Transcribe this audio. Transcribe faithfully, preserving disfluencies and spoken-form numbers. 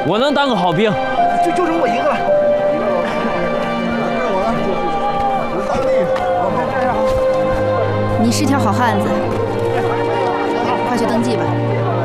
我能当个好兵。 就就剩我一个了。 你是条好汉子，快去登记吧。